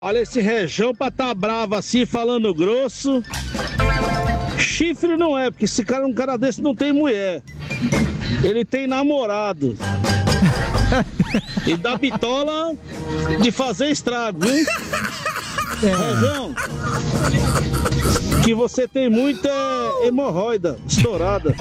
Olha esse Rejão pra tá bravo assim, falando grosso. Chifre não é, porque esse cara, um cara desse não tem mulher. Ele tem namorado. E dá bitola de fazer estrago, viu? Rejão, que você tem muita hemorroida estourada.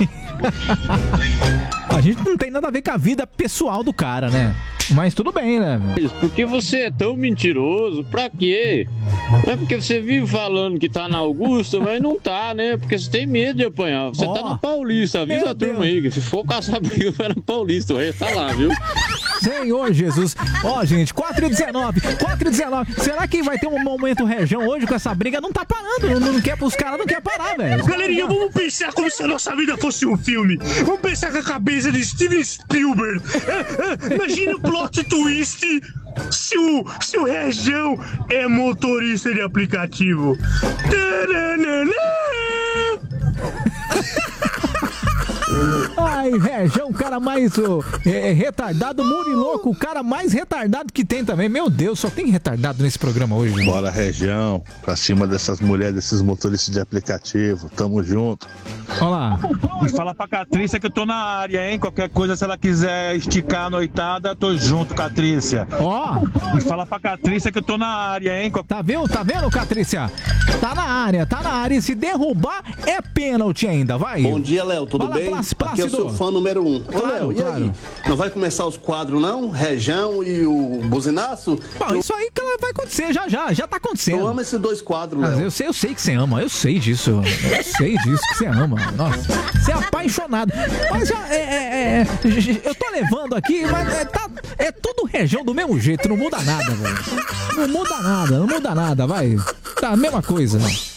A gente não tem nada a ver com a vida pessoal do cara, né? Mas tudo bem, né? Porque você é tão mentiroso, pra quê? É porque você vive falando que tá na Augusta, mas não tá, né? Porque você tem medo de apanhar. Você tá na Paulista, avisa a turma aí, que se for caçar briga, vai na Paulista, vai estar lá, viu? Senhor Jesus. Ó, gente, 4h19. Será que vai ter um momento Rejão hoje com essa briga? Não tá parando, não quer, os caras não querem parar, velho. Galerinha, vamos pensar como se a nossa vida fosse um filme. Vamos pensar com a cabeça de Steven Spielberg. Imagina o plot twist se o Rejão é motorista de aplicativo. Ai, Rejão, o cara mais retardado, Muriloco, o cara mais retardado que tem também. Meu Deus, só tem retardado nesse programa hoje. Gente. Bora, Rejão, pra cima dessas mulheres, desses motoristas de aplicativo. Tamo junto. Olha lá. E fala pra Catrícia que eu tô na área, hein? Qualquer coisa, se ela quiser esticar a noitada, tô junto, Catrícia. Ó. E fala pra Catrícia que eu tô na área, hein? Tá vendo, Catrícia? Tá na área. E se derrubar, é pênalti ainda, vai. Bom dia, Léo, tudo bem? Aqui é o seu fã número 1. Claro, Léo, e aí? Não vai começar os quadros, não? Rejão e o buzinaço? Bom, isso aí que vai acontecer, já tá acontecendo. Eu amo esses dois quadros, Léo. Eu sei que você ama, eu sei disso. Eu sei disso que você ama. Nossa, você é apaixonado. Mas eu tô levando aqui, mas é tudo Rejão do mesmo jeito, não muda nada, velho. Não muda nada, vai. Tá a mesma coisa.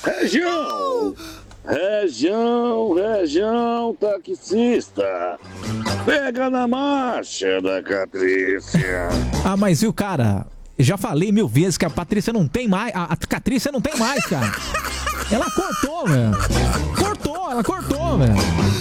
Rejão, taxista. Pega na marcha da Catrícia. Ah, mas viu, cara? Já falei 1000 vezes que a Patrícia não tem mais. A Catrícia não tem mais, cara. Ela cortou, velho. Ela cortou, velho.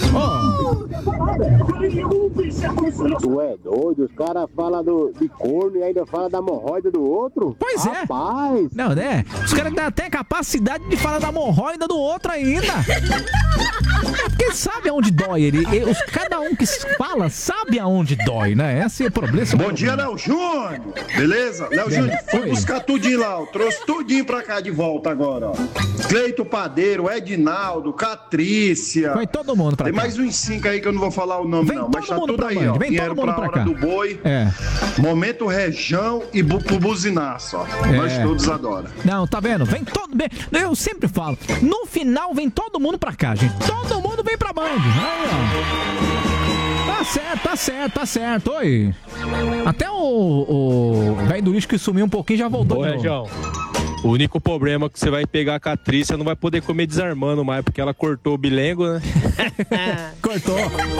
Tu é doido? Os caras falam de corno e ainda falam da hemorroida do outro? Pois é. Rapaz. Não, né? Os caras têm até capacidade de falar da hemorroida do outro ainda. Porque sabe aonde dói ele. Cada um que fala sabe aonde dói, né? Esse é o problema. Bom dia, Léo Júnior. Beleza? Léo Júnior, fui buscar tudinho lá. Eu trouxe tudinho pra cá de volta agora, ó. Cleito Padeiro, Edinaldo, Catrícia. Vai todo mundo pra cá. Tem mais uns 5 aí que eu não vou falar o nome, não. Mas tá tudo aí, ó. Vieram pra hora cá. Do boi. Momento Rejão e pro buzinaço, ó. Nós todos adoram. Não, tá vendo? Vem todo mundo. Eu sempre falo. No final vem todo mundo pra cá, gente. Todo mundo vem pra Band. Aí, ó. Tá certo. Oi. Até o velho do lixo que sumiu um pouquinho já voltou. Ô, Rejão. O único problema é que você vai pegar a Catrícia, não vai poder comer desarmando mais, porque ela cortou o bilengo, né? Cortou.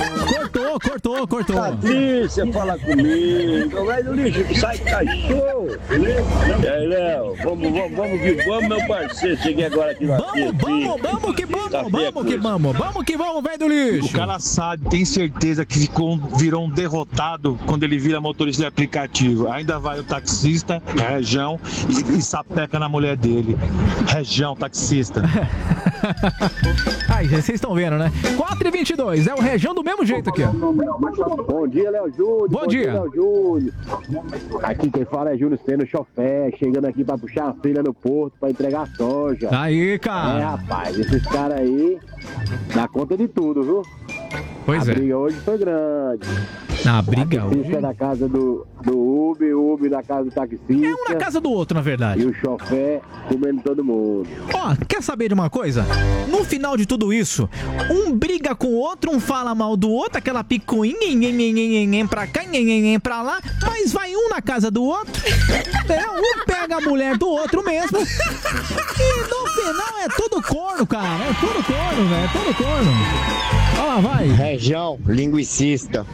Catrícia, fala comigo. Vai no lixo, sai cachorro. E aí, Léo, vamos, meu parceiro. Cheguei agora aqui na Vamos que vamos, velho do lixo. O cara sabe, tem certeza que virou um derrotado quando ele vira motorista de aplicativo. Ainda vai o taxista, Rejão, e sapeca na mulher dele. Rejão, taxista. Ai, vocês estão vendo, né? 4h22, é o Rejão do mesmo jeito aqui, ó. Bom dia, Léo Júnior. Bom dia. Léo Júnior. Aqui quem fala é Júnior sendo chofé, chegando aqui pra puxar a fila no porto pra entregar soja. Aí, cara. Rapaz, esses caras aí dá conta de tudo, viu? Pois a briga hoje foi grande. A briga hoje? É na casa do Uber, o Uber na casa do taxista. É um na casa do outro, na verdade. E o chofé comendo todo mundo. Ó, quer saber de uma coisa? No final de tudo isso, um briga com o outro, um fala mal do outro, aquela picuinha, pra cá, pra lá, mas vai um na casa do outro, um pega a mulher do outro mesmo, e no final é tudo corno, cara, é tudo corno, velho, é tudo corno. Olha lá, vai. Rejão, linguicista.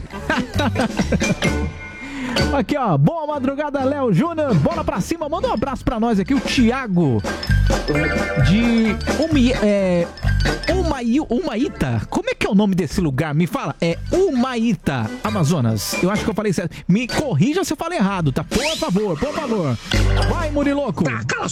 Aqui, ó, boa madrugada, Léo Júnior, bola pra cima, manda um abraço pra nós aqui, o Thiago de Humaíta? Como é que é o nome desse lugar? Me fala. É Humaíta, Amazonas. Eu acho que eu falei certo. Me corrija se eu falei errado, tá? Por favor. Vai, Muriloco. Tá, cala